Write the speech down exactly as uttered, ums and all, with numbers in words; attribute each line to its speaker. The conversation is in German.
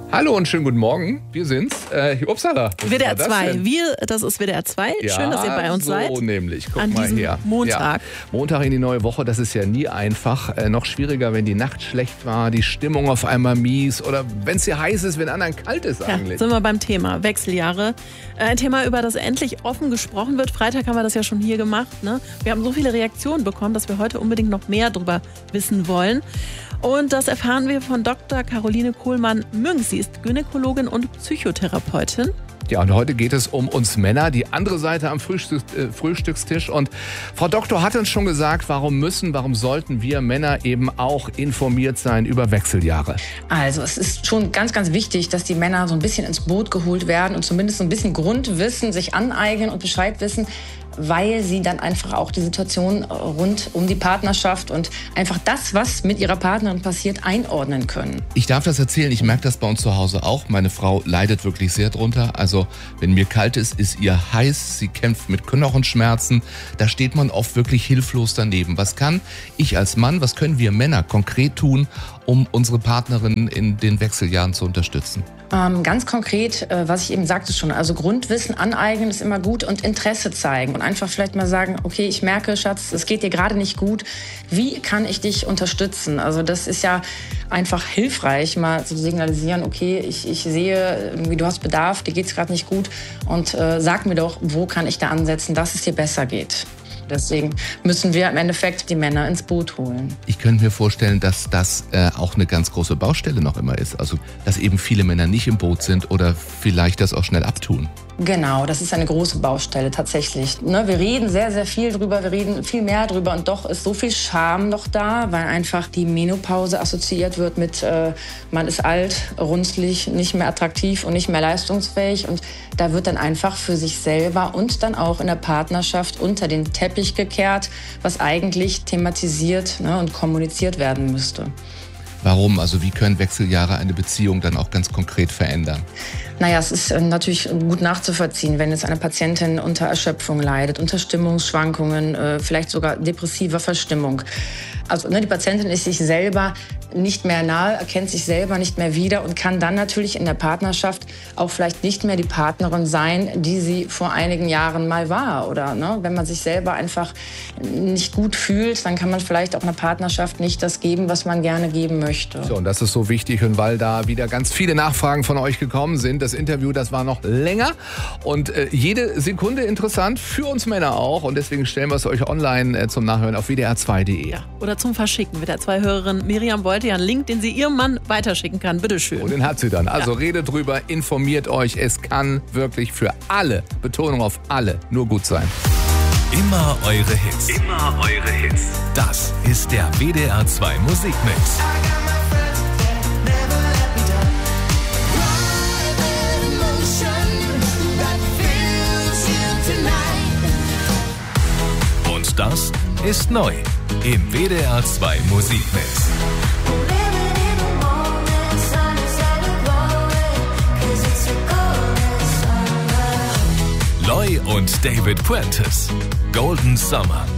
Speaker 1: Hallo und schönen guten Morgen. Wir sind's. Äh, upsala.
Speaker 2: W D R zwei. Wir, das ist W D R zwei.
Speaker 1: Ja,
Speaker 2: schön, dass ihr bei uns
Speaker 1: so
Speaker 2: seid.
Speaker 1: So nämlich. Guck
Speaker 2: an
Speaker 1: mal
Speaker 2: diesem
Speaker 1: her.
Speaker 2: Montag.
Speaker 1: Ja. Montag in die neue Woche, das ist ja nie einfach. Äh, noch schwieriger, wenn die Nacht schlecht war, die Stimmung auf einmal mies oder wenn es hier heiß ist, wenn anderen kalt ist eigentlich.
Speaker 2: Ja, sind wir beim Thema Wechseljahre. Äh, ein Thema, über das endlich offen gesprochen wird. Freitag haben wir das ja schon hier gemacht. Ne? Wir haben so viele Reaktionen bekommen, dass wir heute unbedingt noch mehr darüber wissen wollen. Und das erfahren wir von Doktor Caroline Kohlmann-Münch. Sie ist Gynäkologin und Psychotherapeutin.
Speaker 1: Ja, und heute geht es um uns Männer, die andere Seite am Frühstück, äh, Frühstückstisch. Und Frau Doktor hat uns schon gesagt, warum müssen, warum sollten wir Männer eben auch informiert sein über Wechseljahre?
Speaker 3: Also es ist schon ganz, ganz wichtig, dass die Männer so ein bisschen ins Boot geholt werden und zumindest so ein bisschen Grundwissen sich aneignen und Bescheid wissen, weil sie dann einfach auch die Situation rund um die Partnerschaft und einfach das, was mit ihrer Partnerin passiert, einordnen können.
Speaker 4: Ich darf das erzählen, ich merke das bei uns zu Hause auch. Meine Frau leidet wirklich sehr drunter. Also wenn mir kalt ist, ist ihr heiß, sie kämpft mit Knochenschmerzen. Da steht man oft wirklich hilflos daneben. Was kann ich als Mann, was können wir Männer konkret tun, um unsere Partnerin in den Wechseljahren zu unterstützen?
Speaker 3: Ähm, ganz konkret, äh, was ich eben sagte schon, also Grundwissen aneignen ist immer gut und Interesse zeigen und einfach vielleicht mal sagen, okay, ich merke, Schatz, es geht dir gerade nicht gut. Wie kann ich dich unterstützen? Also das ist ja einfach hilfreich, mal zu signalisieren, okay, ich, ich sehe, wie du hast Bedarf, dir geht's gerade nicht gut und äh, sag mir doch, wo kann ich da ansetzen, dass es dir besser geht. Deswegen müssen wir im Endeffekt die Männer ins Boot holen.
Speaker 4: Ich könnte mir vorstellen, dass das äh, auch eine ganz große Baustelle noch immer ist. Also, dass eben viele Männer nicht im Boot sind oder vielleicht das auch schnell abtun.
Speaker 3: Genau, das ist eine große Baustelle tatsächlich. Ne, wir reden sehr, sehr viel drüber, wir reden viel mehr drüber und doch ist so viel Scham noch da, weil einfach die Menopause assoziiert wird mit, äh, man ist alt, runzlig, nicht mehr attraktiv und nicht mehr leistungsfähig und da wird dann einfach für sich selber und dann auch in der Partnerschaft unter den Teppich gekehrt, was eigentlich thematisiert, ne, und kommuniziert werden müsste.
Speaker 4: Warum? Also wie können Wechseljahre eine Beziehung dann auch ganz konkret verändern?
Speaker 3: Naja, es ist natürlich gut nachzuvollziehen, wenn jetzt eine Patientin unter Erschöpfung leidet, unter Stimmungsschwankungen, vielleicht sogar depressiver Verstimmung. Also ne, die Patientin ist sich selber nicht mehr nahe, erkennt sich selber nicht mehr wieder und kann dann natürlich in der Partnerschaft auch vielleicht nicht mehr die Partnerin sein, die sie vor einigen Jahren mal war. Oder ne, wenn man sich selber einfach nicht gut fühlt, dann kann man vielleicht auch einer Partnerschaft nicht das geben, was man gerne geben möchte.
Speaker 1: So, und das ist so wichtig, und weil da wieder ganz viele Nachfragen von euch gekommen sind. Das Interview, das war noch länger und äh, jede Sekunde interessant, für uns Männer auch. Und deswegen stellen wir es euch online äh, zum Nachhören auf w d r zwei punkt d e.
Speaker 2: Ja, oder zum Verschicken. W D R zwei Hörerin Miriam wollte ja einen Link, den sie ihrem Mann weiterschicken kann. Bitteschön.
Speaker 1: Und den hat sie dann. Also
Speaker 2: ja.
Speaker 1: Redet drüber, informiert euch. Es kann wirklich für alle, Betonung auf alle, nur gut sein.
Speaker 5: Immer eure Hits. Immer eure Hits. Das ist der W D R zwei Musikmix. Und das ist neu im W D R zwei Musikmix. Loy und David Puentes. Golden Summer.